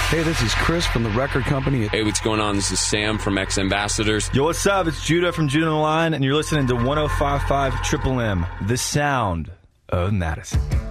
Hey, this is Chris from the record company. Hey, what's going on? This is Sam from X Ambassadors. Yo, what's up? It's Judah from Judah and the Line, and you're listening to 105.5 Triple M, the sound of Madison.